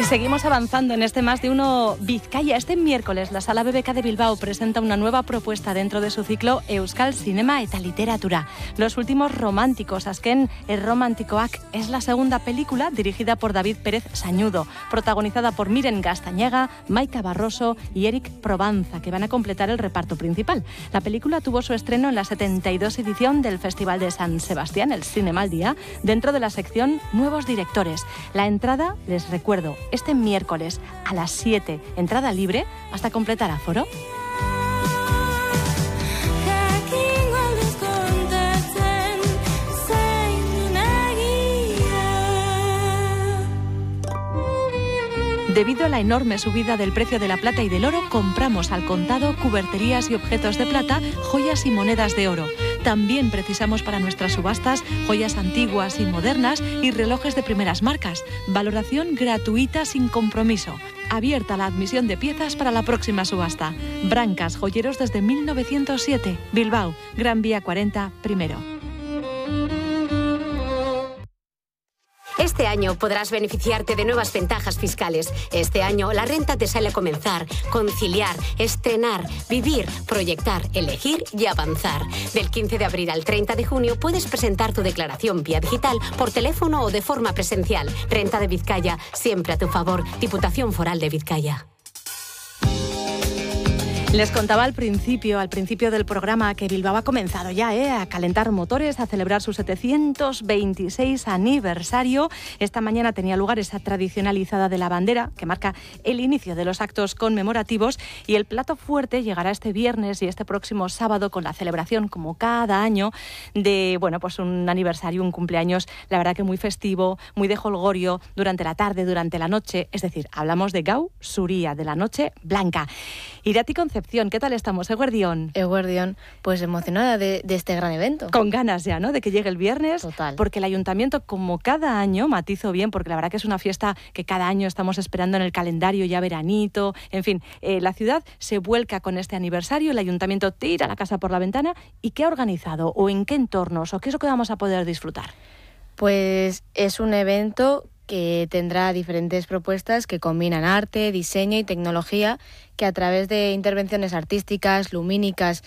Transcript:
Seguimos avanzando en este Más de Uno Vizcaya. Este miércoles la Sala BBK de Bilbao presenta una nueva propuesta dentro de su ciclo Euskal Cinema eta Literatura. Los últimos románticos, Azken Erromantikoak, es la segunda película dirigida por David Pérez Sañudo, protagonizada por Miren Gastañaga, Maika Barroso y Eric Provenza, que van a completar el reparto principal. La película tuvo su estreno en la 72 edición del Festival de San Sebastián, el Cinema al Día, dentro de la sección Nuevos Directores. La entrada, les recuerdo, este miércoles a las 7, entrada libre hasta completar aforo. Debido a la enorme subida del precio de la plata y del oro, compramos al contado cuberterías y objetos de plata, joyas y monedas de oro. También precisamos para nuestras subastas joyas antiguas y modernas y relojes de primeras marcas. Valoración gratuita sin compromiso. Abierta la admisión de piezas para la próxima subasta. Brancas, joyeros desde 1907. Bilbao, Gran Vía 40, primero. Este año podrás beneficiarte de nuevas ventajas fiscales. Este año la renta te sale a comenzar, conciliar, estrenar, vivir, proyectar, elegir y avanzar. Del 15 de abril al 30 de junio puedes presentar tu declaración vía digital, por teléfono o de forma presencial. Renta de Vizcaya, siempre a tu favor. Diputación Foral de Vizcaya. Les contaba al principio del programa, que Bilbao ha comenzado ya a calentar motores, a celebrar su 726 aniversario. Esta mañana tenía lugar esa tradicional izada de la bandera, que marca el inicio de los actos conmemorativos, y el plato fuerte llegará este viernes y este próximo sábado con la celebración, como cada año, de pues un aniversario, un cumpleaños, la verdad que muy festivo, muy de jolgorio, durante la tarde, durante la noche. Es decir, hablamos de Gau Zuria, de la noche blanca. Irati Concepción, ¿qué tal estamos, Eguerdión? Eguerdión, pues emocionada de este gran evento. Con ganas ya, ¿no?, de que llegue el viernes. Total. Porque el ayuntamiento, como cada año, matizo bien, porque la verdad que es una fiesta que cada año estamos esperando en el calendario, ya veranito, en fin, la ciudad se vuelca con este aniversario, el ayuntamiento tira la casa por la ventana. ¿Y qué ha organizado? ¿O en qué entornos? ¿O qué es lo que vamos a poder disfrutar? Pues es un evento que tendrá diferentes propuestas que combinan arte, diseño y tecnología, que a través de intervenciones artísticas, lumínicas